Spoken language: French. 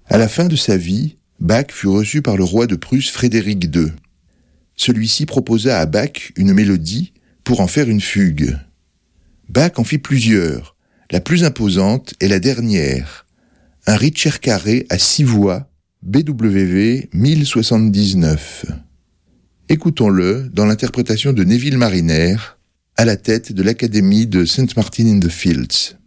À la fin de sa vie, Bach fut reçu par le roi de Prusse Frédéric II. Celui-ci proposa à Bach une mélodie pour en faire une fugue. Bach en fit plusieurs. La plus imposante est la dernière, un Ricercare à 6 voix, BWV 1079. Écoutons-le dans l'interprétation de Neville Marriner, à la tête de l'Académie de St. Martin in the Fields.